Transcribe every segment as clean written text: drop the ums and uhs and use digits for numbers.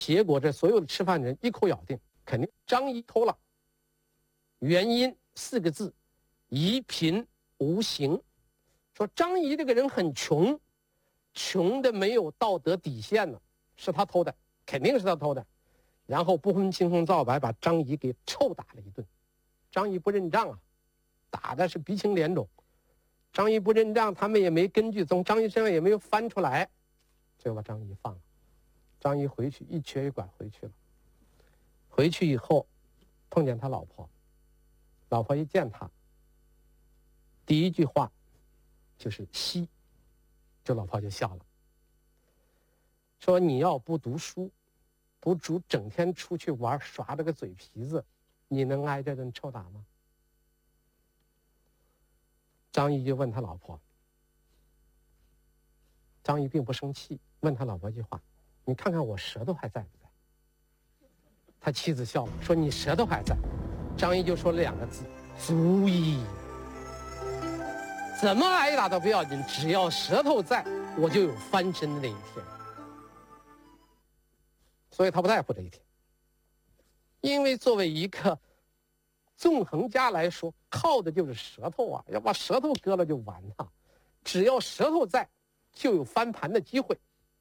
结果这所有的吃饭人一口咬定，肯定张仪偷了。原因4个字：宜贫无行。说张仪这个人很穷，穷的没有道德底线了，是他偷的，肯定是他偷的。然后不分青红皂白把张仪给臭打了一顿。张仪不认账啊，打的是鼻青脸肿。张仪不认账，他们也没根据，从张仪身上也没有翻出来，就把张仪放了。张仪回去一瘸一拐回去了。回去以后碰见他老婆，老婆一见他，第一句话就是嘻，这老婆就笑了，说你要不读书，不整天出去玩耍这个嘴皮子，你能挨这顿臭打吗？张仪就问他老婆，张仪并不生气，问他老婆一句话，你看看我舌头还在不在？他妻子笑了，说你舌头还在。张仪就说了2个字，足矣。怎么挨打都不要紧，只要舌头在，我就有翻身的那一天。所以他不在乎这一天，因为作为一个纵横家来说，靠的就是舌头啊，要把舌头割了就完了。只要舌头在，就有翻盘的机会。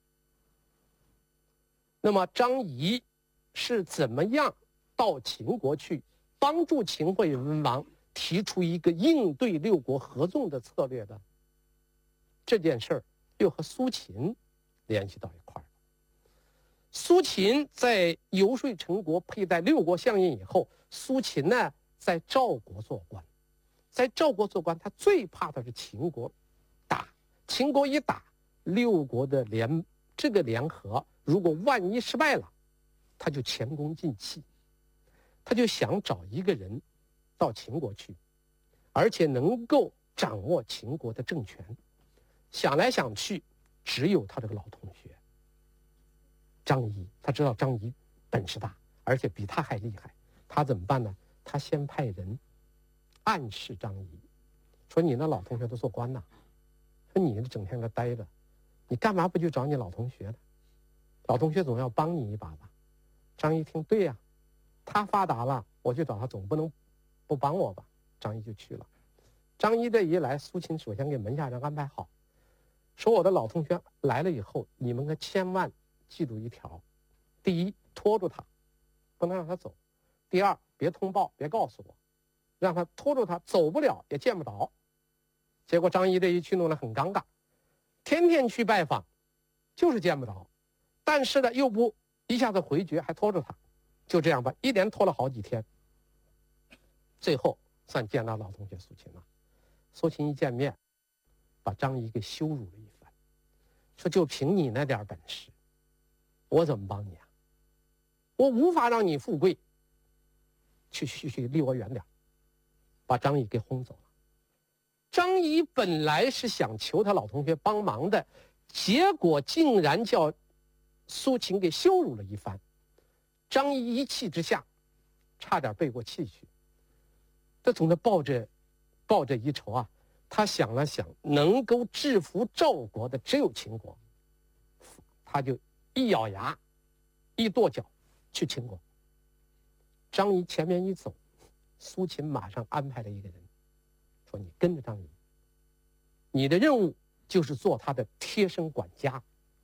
那么张仪是怎么样到秦国去帮助秦惠文王提出一个应对6国合纵的策略的？这件事儿又和苏秦联系到一块儿。苏秦在游说陈国佩戴6国相印以后，苏秦呢在赵国做官，在赵国做官，他最怕的是秦国打，秦国一打，6国的联合，如果万一失败了，他就前功尽弃。他就想找一个人到秦国去，而且能够掌握秦国的政权。想来想去，只有他这个老同学张仪。他知道张仪本事大，而且比他还厉害。他怎么办呢？他先派人暗示张仪，说你那老同学都做官呐，说你整天搁待着，你干嘛不去找你老同学呢？老同学总要帮你一把吧。张仪听，对呀，他发达了，我去找他总不能不帮我吧。张仪就去了。张仪这一来，苏秦首先给门下人安排好，说我的老同学来了以后，你们可千万记住一条：第一，拖住他，不能让他走；第二，别通报，别告诉我，让他拖住他，走不了也见不着。结果张仪这一去弄得很尴尬，天天去拜访，就是见不着，但是呢又不一下子回绝，还拖住他，就这样吧，一连拖了好几天，最后算见到老同学苏秦了。苏秦一见面，把张仪给羞辱了一番，说就凭你那点本事，我怎么帮你啊？我无法让你富贵，去离我远点，把张仪给轰走了。张仪本来是想求他老同学帮忙的，结果竟然叫苏秦给羞辱了一番。张仪一气之下，差点背过气去。这总是抱着一筹啊，他想了想，能够制服赵国的只有秦国，他就一咬牙，一跺脚去秦国。张仪前面一走，苏秦马上安排了一个人，说你跟着张仪，你的任务就是做他的贴身管家。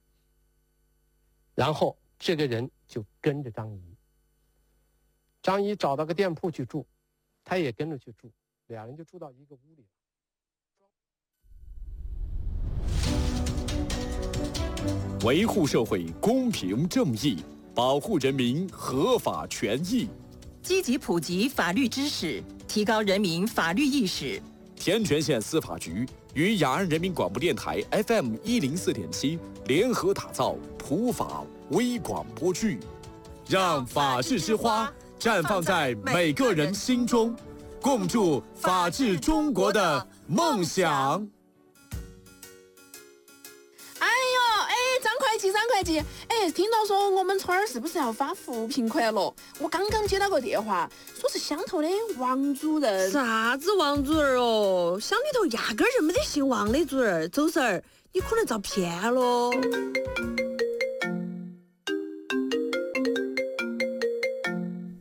然后这个人就跟着张仪。张仪找到个店铺去住，他也跟着去住，俩人就住到一个屋里了。 维护社会公平正义，保护人民合法权益， 积极普及法律知识，提高人民法律意识。 天全县司法局与雅安人民广播电台 FM104.7联合打造普法微广播剧，让法治之花绽放在每个人心中，共筑法治中国的梦想。 张会计，听到说我们村儿是不是要发扶贫款了？我刚刚接到个电话，说是乡头的王主任。 啥子王主任哦？乡里头压根儿就没得姓王的主任。周婶儿，你可能遭骗了。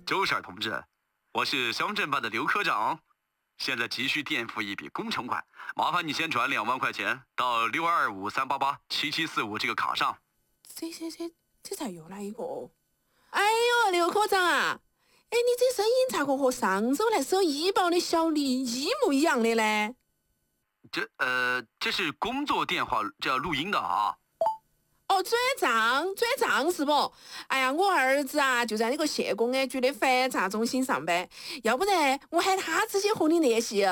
周婶同志，我是乡镇办的刘科长，现在急需垫付一笔工程款，麻烦你先转2万块钱到6253887745这个卡上。 这才又来一个。哎呦，刘科长啊，哎，你这声音咋个和上周来收医保的小李一模一样的呢？ 这是工作电话，这要录音的啊。 哦，转账是不？哎呀，我儿子啊就在那个县公安局的反诈中心上班，要不然我喊他直接和你联系。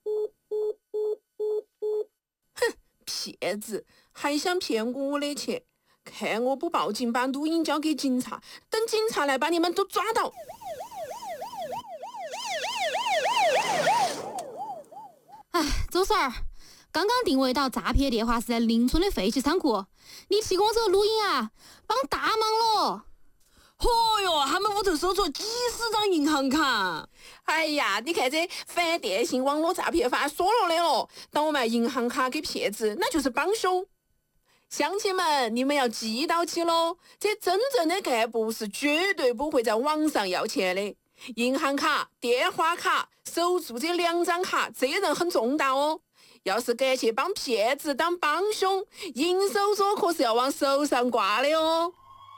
哼，骗子，还想骗我的钱？看我不报警，把录音交给警察，等警察来把你们都抓到。 哎，周婶儿，刚刚定位到诈骗电话是在邻村的废弃仓库，你提供这个录音啊，帮大忙了。 嚯哟，他们屋头搜出几十张银行卡。 哎呀，你看这反电信网络诈骗法说了的哦，当我卖银行卡给骗子，那就是帮凶。乡亲们，你们要记到起喽，这真正的干部是绝对不会在网上要钱的。银行卡、电话卡、手住这2张卡，责任很重大哦。要是敢去帮骗子当帮凶，银手镯可是要往手上挂的哦。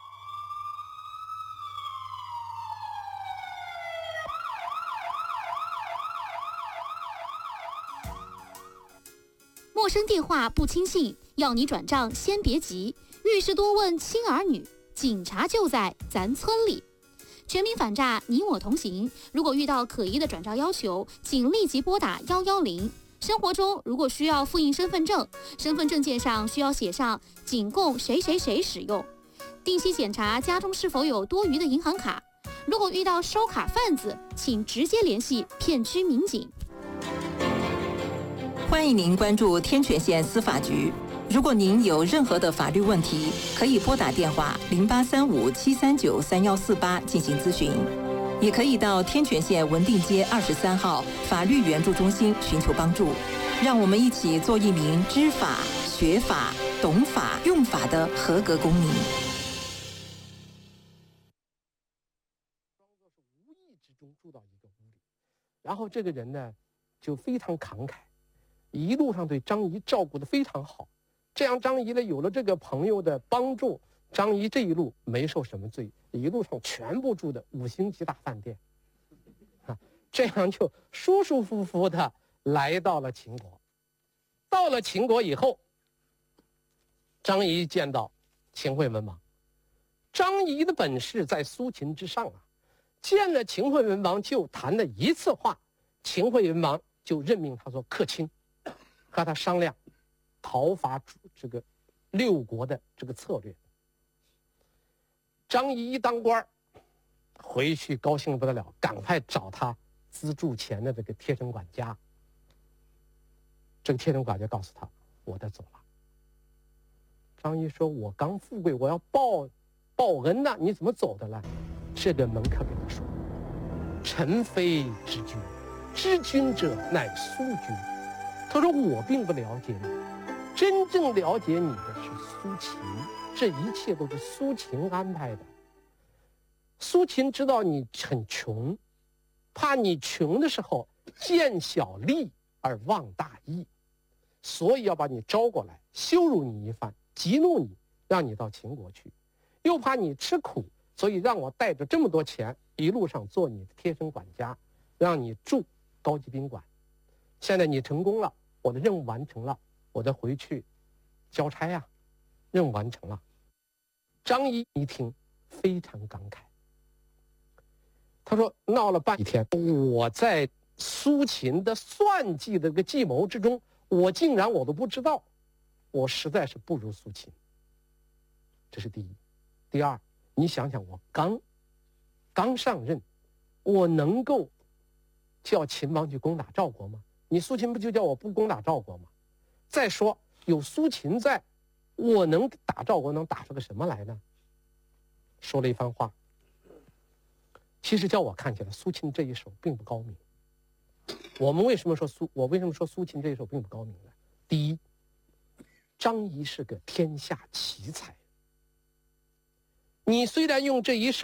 陌生电话不轻信，要你转账先别急，遇事多问亲儿女，警察就在咱村里。全民反诈，你我同行。如果遇到可疑的转账要求，请立即拨打110。生活中如果需要复印身份证，身份证件上需要写上仅供谁谁谁使用。定期检查家中是否有多余的银行卡。如果遇到收卡贩子，请直接联系片区民警。 欢迎您关注天全县司法局。如果您有任何的法律问题，可以拨打电话0835-739-3148进行咨询，也可以到天全县文定街23号法律援助中心寻求帮助。让我们一起做一名知法、学法、懂法、用法的合格公民。 装作是无意之中住到一个屋里，然后这个人呢就非常慷慨，一路上对张仪照顾得非常好。这样张仪呢有了这个朋友的帮助，张仪这一路没受什么罪，一路上全部住的5星级大饭店，这样就舒舒服服的来到了秦国。到了秦国以后，张仪见到秦惠文王。张仪的本事在苏秦之上啊，见了秦惠文王就谈了一次话，秦惠文王就任命他做客卿，和他商量讨伐这个6国的这个策略。张仪一当官回去高兴不得了，赶快找他资助钱的这个贴身管家。这个贴身管家告诉他，我得走了。张仪说，我刚富贵，我要报恩呐，你怎么走的了？这个门客跟他说，臣非知君，知君者乃苏君。他说，我并不了解你，真正了解你的是苏秦，这一切都是苏秦安排的。苏秦知道你很穷，怕你穷的时候见小利而忘大义，所以要把你招过来，羞辱你一番，激怒你，让你到秦国去。又怕你吃苦，所以让我带着这么多钱，一路上做你的贴身管家，让你住高级宾馆。现在你成功了，我的任务完成了，我得回去交差呀，任务完成了。张仪一听非常感慨，他说，闹了半天，我在苏秦的算计的这个计谋之中，我竟然我都不知道，我实在是不如苏秦。这是第一。第二，你想想，我刚上任，我能够叫秦王去攻打赵国吗？你苏秦不就叫我不攻打赵国吗？再说有苏秦在，我能打赵国能打出个什么来呢？说了一番话。其实叫我看起来，苏秦这一手并不高明。我为什么说苏秦这一手并不高明呢？第一，张仪是个天下奇才。你虽然用这一手